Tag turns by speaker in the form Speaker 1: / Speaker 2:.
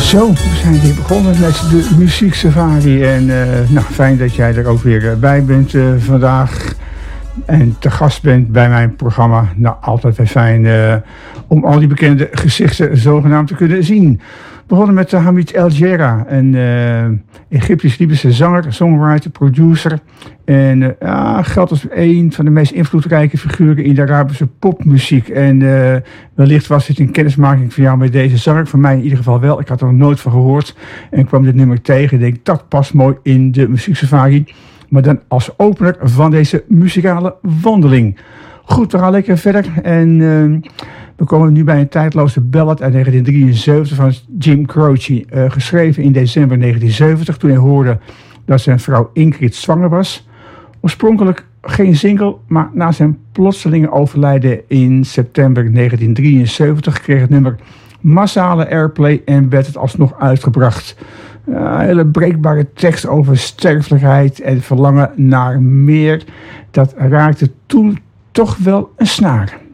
Speaker 1: Zo, we zijn weer begonnen met de Muziek Safari. En fijn dat jij er ook weer bij bent vandaag. En te gast bent bij mijn programma. Nou, altijd weer fijn om al die bekende gezichten zogenaamd te kunnen zien. We begonnen met Hamid El Jera, een Egyptisch-Libische zanger, songwriter, producer. En geldt als een van de meest invloedrijke figuren in de Arabische popmuziek. En wellicht was dit een kennismaking van jou met deze zanger. Voor mij in ieder geval wel. Ik had er nog nooit van gehoord. En ik kwam dit nummer tegen. Ik denk, dat past mooi in de muzieksafari. Maar dan als opener van deze muzikale wandeling. Goed, we gaan lekker verder. En we komen nu bij een tijdloze ballad uit 1973 van Jim Croce. Geschreven in december 1970 toen hij hoorde dat zijn vrouw Ingrid zwanger was. Oorspronkelijk geen single, maar na zijn plotselinge overlijden in september 1973 kreeg het nummer massale airplay en werd het alsnog uitgebracht. Een hele breekbare tekst over sterfelijkheid en verlangen naar meer. Dat raakte toen toch wel een snaar.